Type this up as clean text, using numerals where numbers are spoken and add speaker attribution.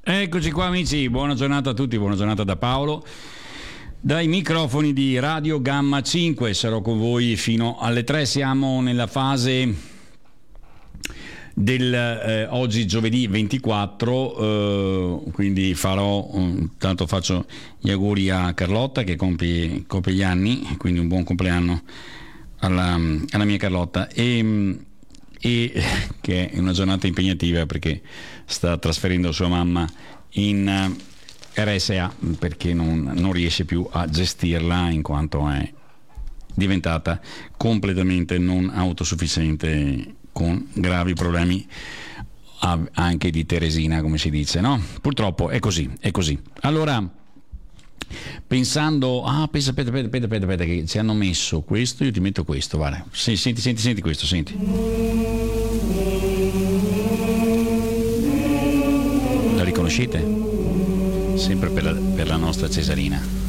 Speaker 1: Eccoci qua amici, buona giornata a tutti, buona giornata da Paolo. Dai microfoni di Radio Gamma 5 sarò con voi fino alle 3, siamo nella fase del oggi giovedì 24, quindi tanto faccio gli auguri a Carlotta che compie gli anni, quindi un buon compleanno alla mia Carlotta e che è una giornata impegnativa perché sta trasferendo sua mamma in RSA perché non riesce più a gestirla in quanto è diventata completamente non autosufficiente con gravi problemi anche di Teresina, come si dice, no? Purtroppo è così. Allora, pensando, aspetta che ci hanno messo questo, io ti metto questo, guarda. Senti questo, senti. La riconoscete? Sempre per la nostra Cesarina.